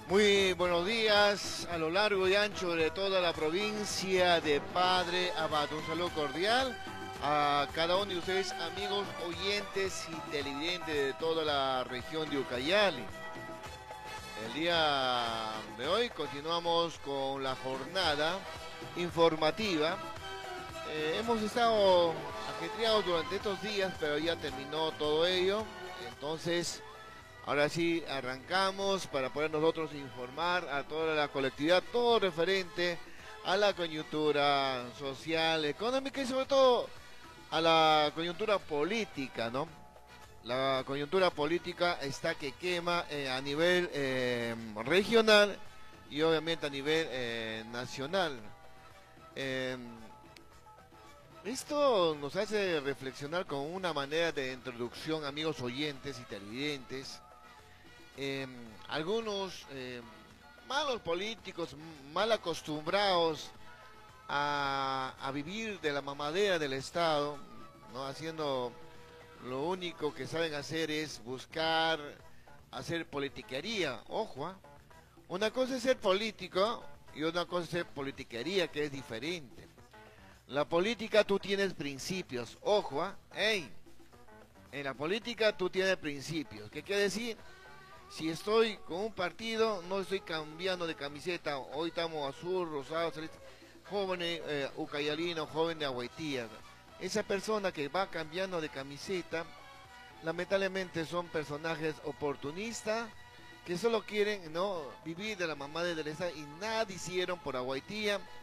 Muy buenos días a lo largo y ancho de toda la provincia de Padre Abad. Un saludo cordial a cada uno de ustedes, amigos, oyentes y televidentes de toda la región de Ucayali. El día de hoy continuamos con la jornada informativa. Hemos estado ajetreados durante estos días, pero ya terminó todo ello. Entonces, ahora sí, arrancamos para poder nosotros informar a toda la colectividad, todo referente a la coyuntura social, económica y sobre todo a la coyuntura política, ¿no? La coyuntura política está que quema a nivel regional y obviamente a nivel nacional. Eh, Esto nos hace reflexionar con una manera de introducción, amigos oyentes y televidentes. eh, Algunos malos políticos, mal acostumbrados a vivir de la mamadera del Estado, ¿no? Haciendo lo único que saben hacer es buscar hacer politiquería. Ojo, ¿ah? Una cosa es ser político y una cosa es ser politiquería, que es diferente. La política tú tienes principios. Ojo, ¿ah? ¡Ey! En la política tú tienes principios. ¿Qué quiere decir? Si estoy con un partido, no estoy cambiando de camiseta. Hoy estamos azul, rosado, celeste. Joven ucayalino, joven de Agüetía. Esa persona que va cambiando de camiseta, lamentablemente son personajes oportunistas que solo quieren, ¿no?, vivir de la mamá del Estado y nada hicieron por Agüetía,